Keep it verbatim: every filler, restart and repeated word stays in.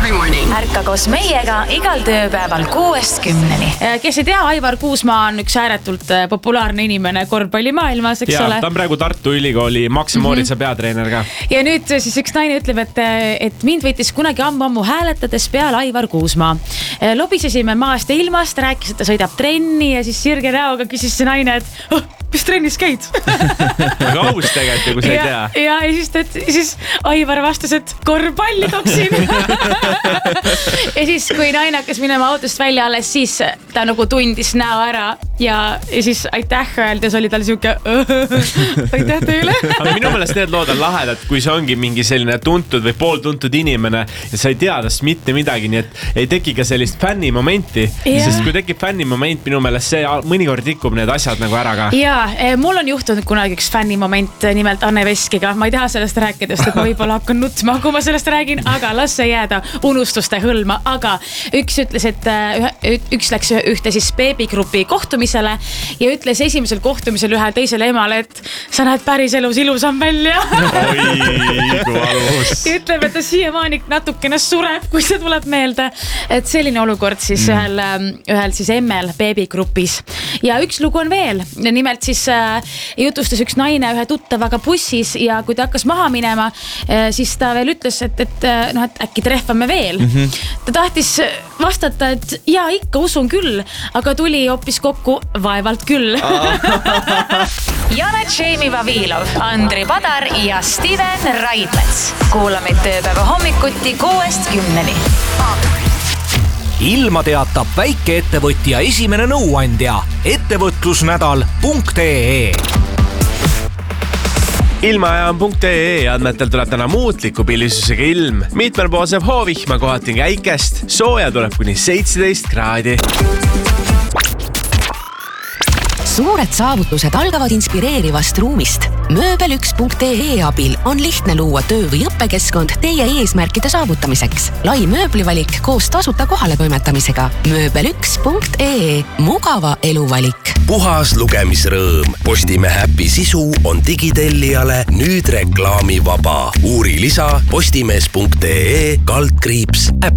every morning. Ärka koos meiega igal tööpäeval kuuest kümneni. Kes ei tea, Aivar Kuusmaa on üks ääretult populaarne inimene korvpallimaailmas, eks ja, ole? Ta on praegu Tartu Ülikooli Max Mooritsa mm-hmm. peatreener ka. Ja nüüd siis üks naine ütleb, et, et mind võitis kunagi ammu-ammu hääletades peal Aivar Kuusmaa. Lobisesime maast ja ilmast, rääkis, et ta sõidab trenni ja siis sirge näoga küsis see naine, et oh, mis trennis käid? Aga aus tegelikult, kui sa ei tea. Ja, ja siis, et, siis Aivar vastas, et korvpalli toksin. Ja siis, kui naine hakkas minema autost välja alles, siis ta nagu tundis näo ära ja, ja siis aitäh öeldes oli tal siuke aitäh teile. Aga minu meelest need lood on lahedad, kui see ongi mingi selline tuntud või pooltuntud inimene ja sa ei tea tast mitte midagi, nii et ei teki ka sellist fänni momenti, yeah. Sest kui tekib fänni moment, minu meelest see mõnikord rikub need asjad nagu ära ka. Ja, mul on juhtunud kunagi üks fänni moment nimelt Anne Veskiga. Ma ei taha sellest rääkidest, et ma võib-olla hakkan nutma, kui ma sellest räägin, aga las see jääda unustuste hõlma. Aga üks ütles, et üks läks ühte siis beebigrupi kohtumisele ja ütles esimesel kohtumisel ühe teisele emale, et sa näed päris elus ilusam välja. Oi, kui valus. Ütleb, et ta siiamaani natukene sureb, kui see tuleb meelde. Et selline olukord siis mm. ühel, ühel siis emmel beebigrupis. Ja üks lugu on veel. Nimelt siis äh, jutustas üks naine ühe tuttavaga bussis ja kui ta hakkas maha minema, äh, siis ta veel ütles, et, et, no, et äkki trehvame veel. Mm-hmm. Ta tahtis vastata, et jaa, ikka usun küll, aga tuli hoopis kokku vaevalt küll. Janet Šeimi Vavilov, Andri Padar ja Steven Raidmets. Kuula meid tööpäeva hommikuti kuuest kümneni. Ilma teatab väikeettevõtja esimene nõuandja ettevõtlusnädal punkt ee. Ilmaajam punkt ee andmetel tuleb täna muutliku pillisusega ilm. Mitmel poolseb hoovihma kohati käikest. Sooja tuleb kuni seitseteist kraadi. Suured saavutused algavad inspireerivast ruumist. Mööbel üks punkt ee abil on lihtne luua töö- või õppekeskkond teie eesmärkide saavutamiseks. Lai mööblivalik koos tasuta kohale toimetamisega. Mööbel üks punkt ee. Mugava eluvalik. Puhas lugemisrõõm. Postimehe äpi sisu on digitellijale nüüd reklaamivaba. Uuri lisa postimees punkt ee kaldkriips äpp.